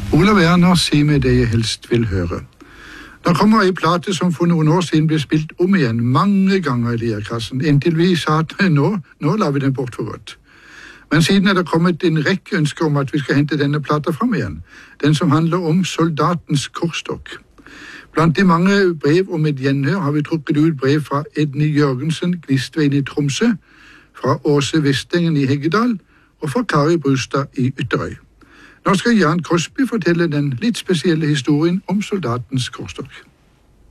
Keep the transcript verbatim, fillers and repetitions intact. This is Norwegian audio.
Ola Werner, si meg det jeg helst vil høre. Da kommer ei plate som for noen år siden ble spilt om igjen mange ganger i lirekassen, inntil vi sa at nå, nå lar vi den bort for godt. Men siden er det kommet en rekke ønsker om at vi skal hente denne plata fram igjen, den som handler om soldatens korstokk. Blant de mange brev om et gjenhør har vi trukket ut brev fra Edny Jørgensen, Gnistveien i Tromsø, fra Åse Vestengen i Heggedal og fra Kari Brustad i Ytterøy. Nå skal Jan Cosby fortelle den litt spesielle historien om soldatens korstokk.